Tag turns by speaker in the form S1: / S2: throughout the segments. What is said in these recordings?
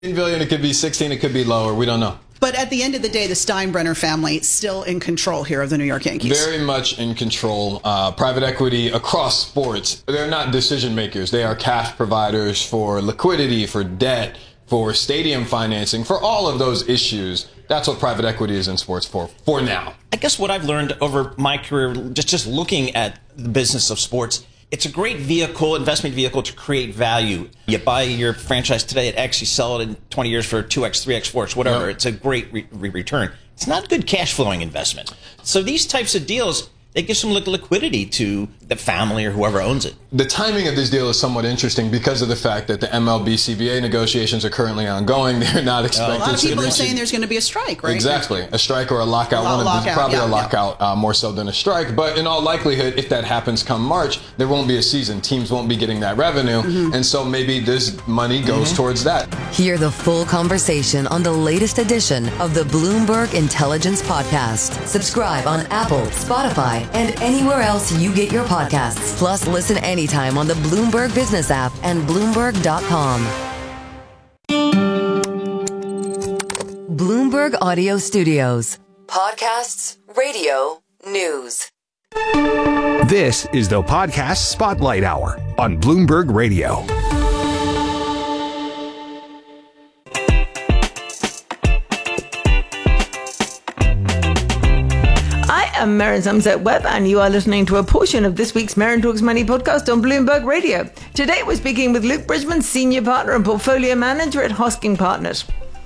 S1: billion, it could be 16, it could be lower. We don't know.
S2: But at the end of the day, the Steinbrenner family is still in control here of the New York Yankees.
S1: Very much in control. Private equity across sports, they're not decision makers. They are cash providers for liquidity, for debt, for stadium financing, for all of those issues. That's what private equity is in sports for now.
S3: I guess what I've learned over my career, just looking at the business of sports, it's a great vehicle, investment vehicle to create value. You buy your franchise today at X, you sell it in 20 years for 2X, 3X, 4X, whatever. Yep. It's a great return. It's not a good cash flowing investment. So these types of deals, they give some liquidity to the family or whoever owns it.
S1: The timing of this deal is somewhat interesting because of the fact that the MLB CBA negotiations are currently ongoing. They're not expected to.
S2: A lot of people are saying there's going to be a strike, right?
S1: Exactly. A strike or a lockout. Probably a lockout more so than a strike. But in all likelihood, if that happens come March, there won't be a season. Teams won't be getting that revenue. Mm-hmm. And so maybe this money goes towards that.
S4: Hear the full conversation on the latest edition of the Bloomberg Intelligence Podcast. Subscribe on Apple, Spotify, and anywhere else you get your podcasts. Plus, listen anytime on the Bloomberg Business app and Bloomberg.com. Bloomberg Audio Studios. Podcasts, radio, news.
S5: This is the Podcast Spotlight Hour on Bloomberg Radio.
S6: I'm Maren Somerset-Webb, and you are listening to a portion of this week's Maren Talks Money podcast on Bloomberg Radio. Today we're speaking with Luke Bridgman, Senior Partner and Portfolio Manager at Hosking Partners.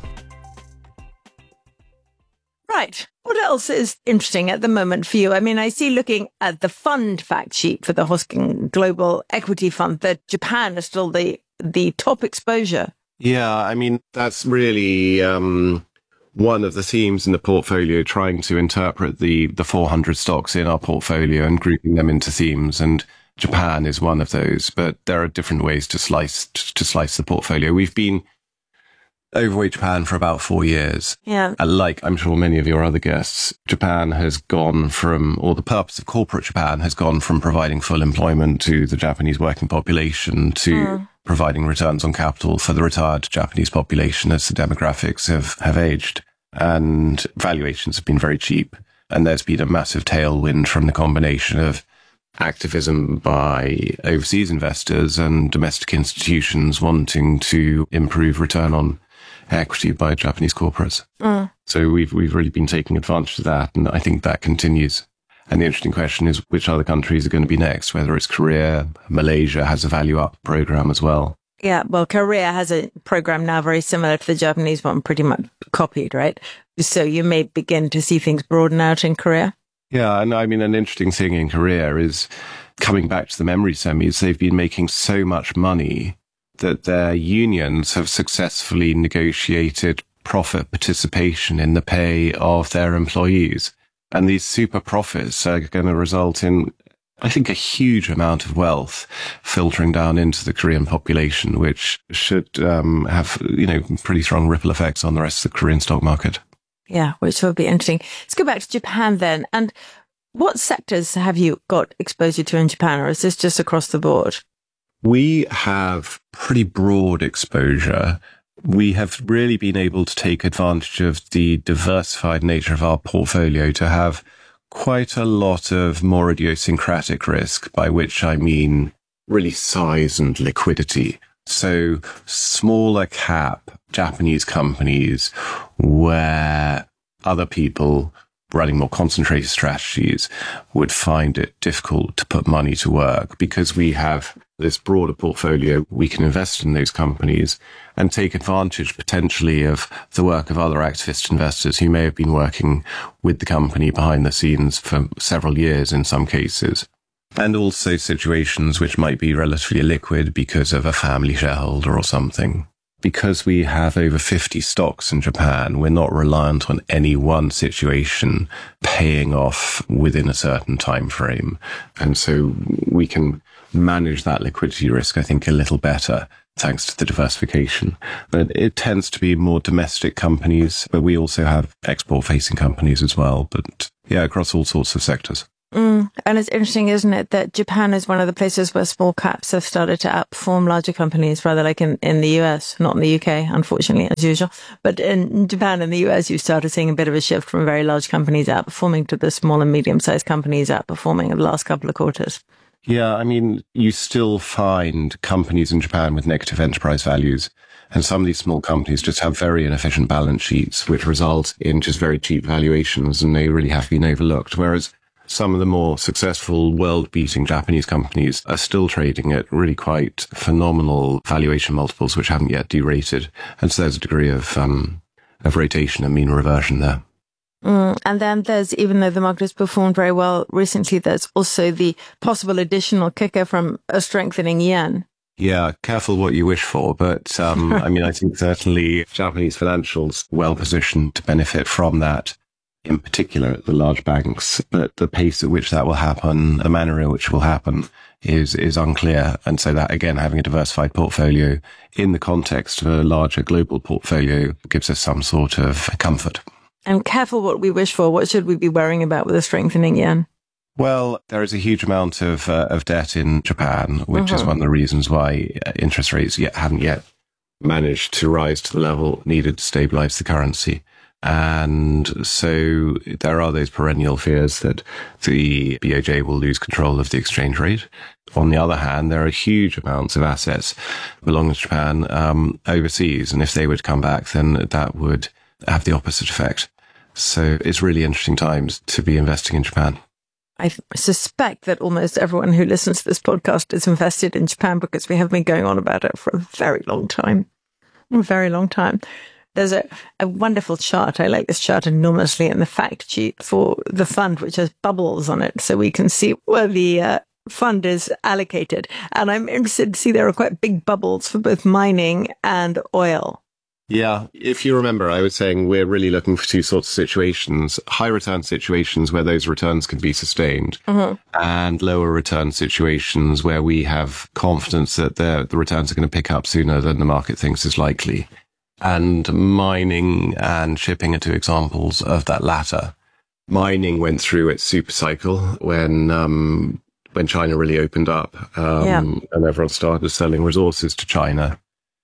S6: Right. What else is interesting at the moment for you? I mean, I see looking at the fund fact sheet for the Hosking Global Equity Fund that Japan is still the top exposure.
S7: Yeah, I mean, that's really one of the themes in the portfolio, trying to interpret the 400 stocks in our portfolio and grouping them into themes. And Japan is one of those, but there are different ways to slice the portfolio. We've been overweight Japan for about 4 years.
S6: Yeah.
S7: Like I'm sure many of your other guests, Japan has gone from, or the purpose of corporate Japan has gone from providing full employment to the Japanese working population to providing returns on capital for the retired Japanese population as the demographics have aged, and valuations have been very cheap. And there's been a massive tailwind from the combination of activism by overseas investors and domestic institutions wanting to improve return on equity by Japanese corporates. So we've really been taking advantage of that, and I think that continues. And the interesting question is which other countries are going to be next, whether it's Korea. Malaysia has a value up program as well.
S6: Yeah, well, Korea has a program now very similar to the Japanese one, pretty much copied, right? So you may begin to see things broaden out in Korea.
S7: Yeah, and I mean, an interesting thing in Korea is coming back to the memory semis, they've been making so much money that their unions have successfully negotiated profit participation in the pay of their employees. And these super profits are going to result in, I think, a huge amount of wealth filtering down into the Korean population, which should have, pretty strong ripple effects on the rest of the Korean stock market.
S6: Yeah, which will be interesting. Let's go back to Japan then. And what sectors have you got exposure to in Japan, or is this just across the board?
S7: We have pretty broad exposure. We have really been able to take advantage of the diversified nature of our portfolio to have quite a lot of more idiosyncratic risk, by which I mean really size and liquidity. So smaller cap Japanese companies where other people running more concentrated strategies would find it difficult to put money to work. Because we have this broader portfolio, we can invest in those companies and take advantage potentially of the work of other activist investors who may have been working with the company behind the scenes for several years in some cases. And also situations which might be relatively liquid because of a family shareholder or something. Because we have over 50 stocks in Japan, we're not reliant on any one situation paying off within a certain time frame. And so we can manage that liquidity risk, I think, a little better, thanks to the diversification. But it tends to be more domestic companies, but we also have export-facing companies as well. But yeah, across all sorts of sectors.
S6: And it's interesting, isn't it, that Japan is one of the places where small caps have started to outperform larger companies, rather like in the US, not in the UK, unfortunately, as usual. But in Japan and the US, you started seeing a bit of a shift from very large companies outperforming to the small and medium-sized companies outperforming in the last couple of quarters.
S7: Yeah, I mean, you still find companies in Japan with negative enterprise values. And some of these small companies just have very inefficient balance sheets, which result in just very cheap valuations, and they really have been overlooked. Whereas some of the more successful world-beating Japanese companies are still trading at really quite phenomenal valuation multiples, which haven't yet derated. And so there's a degree of rotation and mean reversion there.
S6: And then there's, even though the market has performed very well recently, there's also the possible additional kicker from a strengthening yen.
S7: Yeah, careful what you wish for. But I mean, I think certainly Japanese financials well positioned to benefit from that, in particular the large banks. But the pace at which that will happen, the manner in which it will happen is unclear. And so that, again, having a diversified portfolio in the context of a larger global portfolio gives us some sort of comfort.
S6: And careful what we wish for. What should we be worrying about with a strengthening yen?
S7: Well, there is a huge amount of debt in Japan, which is one of the reasons why interest rates haven't yet managed to rise to the level needed to stabilize the currency. And so there are those perennial fears that the BOJ will lose control of the exchange rate. On the other hand, there are huge amounts of assets belonging to Japan overseas. And if they would come back, then that would have the opposite effect. So it's really interesting times to be investing in Japan.
S6: I suspect that almost everyone who listens to this podcast is invested in Japan, because we have been going on about it for a very long time. A very long time. There's a wonderful chart. I like this chart enormously in the fact sheet for the fund, which has bubbles on it, so we can see where the fund is allocated. And I'm interested to see there are quite big bubbles for both mining and oil.
S7: Yeah, if you remember, I was saying we're really looking for two sorts of situations: high return situations where those returns can be sustained, and lower return situations where we have confidence that the returns are going to pick up sooner than the market thinks is likely. And mining and shipping are two examples of that latter. Mining went through its super cycle when China really opened up, and everyone started selling resources to China.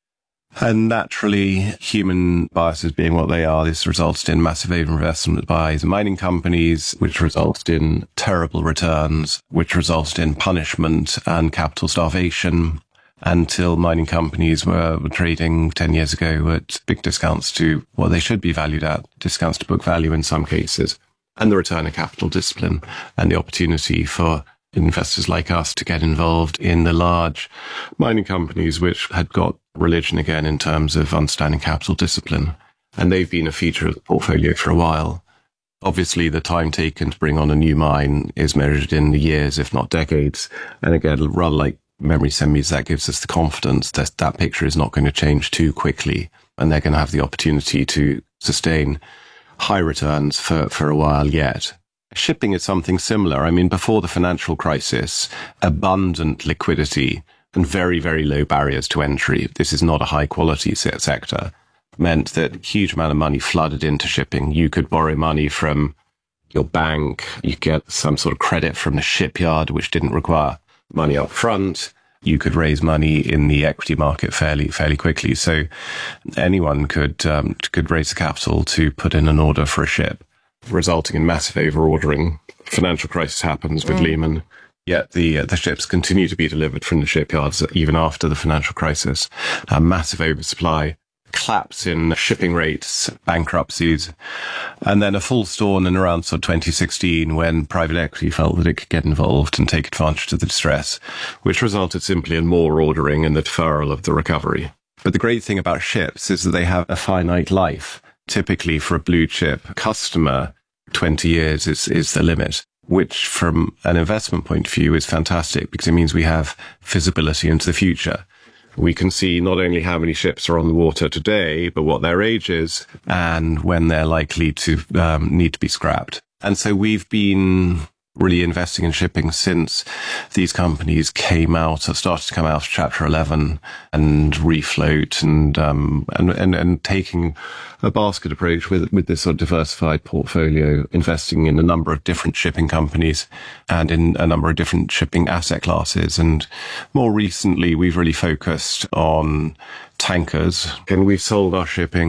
S7: And naturally, human biases being what they are, this resulted in massive overinvestment by the mining companies, which resulted in terrible returns, which resulted in punishment and capital starvation, until mining companies were trading 10 years ago at big discounts to what they should be valued at, discounts to book value in some cases, and the return of capital discipline and the opportunity for investors like us to get involved in the large mining companies, which had got religion again in terms of understanding capital discipline. And they've been a feature of the portfolio for a while. Obviously, the time taken to bring on a new mine is measured in years, if not decades. And again, rather like memory semis, that gives us the confidence that that picture is not going to change too quickly. And they're going to have the opportunity to sustain high returns for a while yet. Shipping is something similar. I mean, before the financial crisis, abundant liquidity and very, very low barriers to entry, this is not a high quality sector, meant that a huge amount of money flooded into shipping. You could borrow money from your bank. You could get some sort of credit from the shipyard, which didn't require money up front. You could raise money in the equity market fairly quickly. So anyone could raise the capital to put in an order for a ship, resulting in massive over-ordering. Financial crisis happens with Lehman, yet the ships continue to be delivered from the shipyards even after the financial crisis. A massive oversupply, collapse in shipping rates, bankruptcies, and then a full storm in around 2016 when private equity felt that it could get involved and take advantage of the distress, which resulted simply in more ordering and the deferral of the recovery. But the great thing about ships is that they have a finite life. Typically for a blue chip customer, 20 years is the limit, which from an investment point of view is fantastic because it means we have visibility into the future. We can see not only how many ships are on the water today, but what their age is and when they're likely to need to be scrapped. And so we've been really investing in shipping since these companies started to come out of Chapter 11 and refloat and taking a basket approach with this sort of diversified portfolio, investing in a number of different shipping companies and in a number of different shipping asset classes. And more recently, we've really focused on tankers, and we've sold our shipping